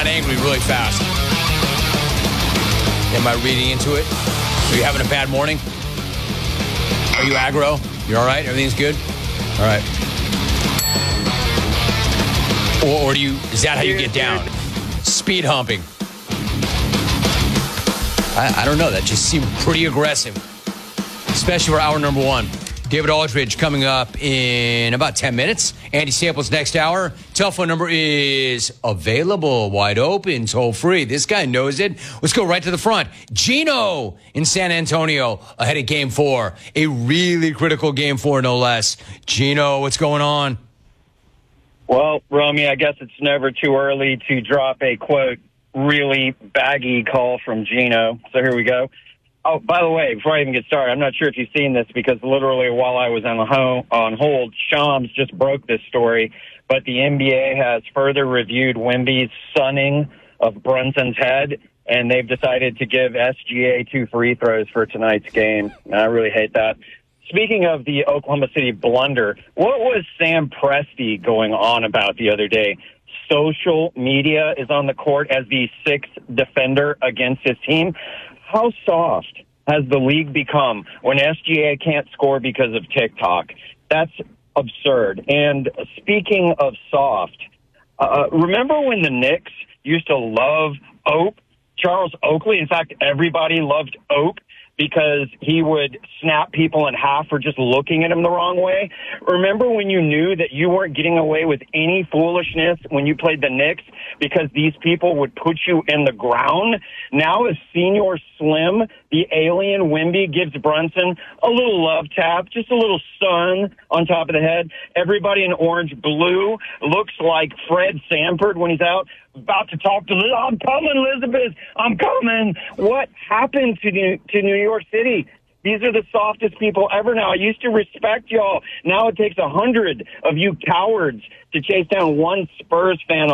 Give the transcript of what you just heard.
got angry really fast. Am I reading into it? Are you having a bad morning? Are you aggro? You all right? Everything's good? All right. Or is that how you get down? Speed humping. I don't know. That just seemed pretty aggressive, especially for hour number one. David Aldridge coming up in about 10 minutes. Andy Samples next hour. Telephone number is available, wide open, toll free. This guy knows it. Let's go right to the front. Gino in San Antonio ahead of Game 4. A really critical Game 4, no less. Gino, what's going on? Well, Romy, I guess it's never too early to drop a, quote, really baggy call from Gino. So here we go. Oh, by the way, before I even get started, I'm not sure if you've seen this because literally while I was on hold, Shams just broke this story. But the NBA has further reviewed Wemby's sunning of Brunson's head, and they've decided to give SGA 2 free throws for tonight's game. And I really hate that. Speaking of the Oklahoma City blunder, what was Sam Presti going on about the other day? Social media is on the court as the 6th defender against his team. How soft has the league become when SGA can't score because of TikTok? That's absurd. And speaking of soft, remember when the Knicks used to love Ope? Charles Oakley, in fact, everybody loved Ope because he would snap people in half for just looking at him the wrong way. Remember when you knew that you weren't getting away with any foolishness when you played the Knicks because these people would put you in the ground? Now as Senior Slim, the alien Wemby, gives Brunson a little love tap, just a little sun on top of the head. Everybody in orange blue looks like Fred Sanford when he's out about to talk to Liz. I'm coming, Elizabeth. I'm coming. What happened to New York City? These are the softest people ever now. I used to respect y'all. Now it takes 100 of you cowards to chase down one Spurs fan